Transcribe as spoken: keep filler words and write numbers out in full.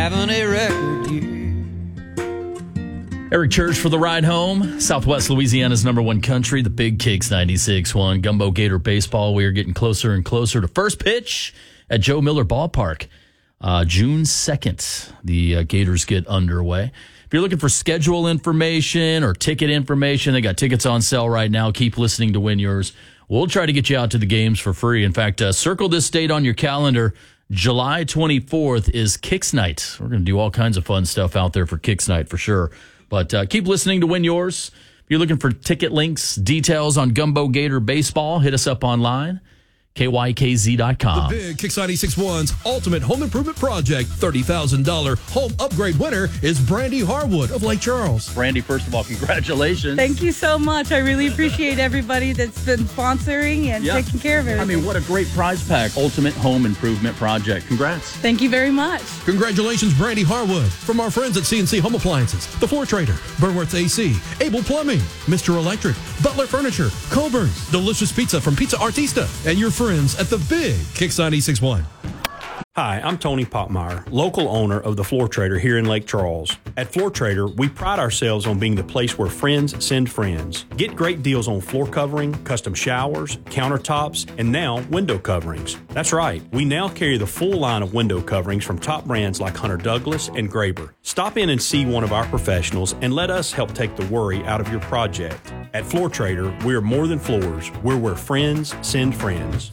having a record year. Eric Church for the ride home. Southwest Louisiana's number one country, the Big Kicks ninety-six point one. Gumbo Gator Baseball. We are getting closer and closer to first pitch at Joe Miller Ballpark. Uh, June second, the uh, Gators get underway. If you're looking for schedule information or ticket information, they got tickets on sale right now. Keep listening to win yours. We'll try to get you out to the games for free. In fact, uh, circle this date on your calendar. July twenty-fourth is Kicks Night. We're going to do all kinds of fun stuff out there for Kicks Night for sure. But uh, keep listening to win yours. If you're looking for ticket links, details on Gumbo Gator Baseball, hit us up online. K Y K Z dot com. The Big Kicks ninety-six point one's Ultimate Home Improvement Project thirty thousand dollars home upgrade winner is Brandy Harwood of Lake Charles. Brandy, first of all, congratulations. Thank you so much. I really appreciate everybody that's been sponsoring and Yeah. taking care of it. I mean, what a great prize pack. Ultimate Home Improvement Project. Congrats. Thank you very much. Congratulations, Brandy Harwood, from our friends at C N C Home Appliances, The Floor Trader, Burnworth A C, Able Plumbing, Mister Electric, Butler Furniture, Coburn's, Delicious Pizza from Pizza Artista, and your friends at the Big Kicks ninety-six point one. Hi, I'm Tony Popmeyer, local owner of The Floor Trader here in Lake Charles. At Floor Trader, we pride ourselves on being the place where friends send friends. Get great deals on floor covering, custom showers, countertops, and now window coverings. That's right, we now carry the full line of window coverings from top brands like Hunter Douglas and Graber. Stop in and see one of our professionals and let us help take the worry out of your project. At Floor Trader, we are more than floors. We're where friends send friends.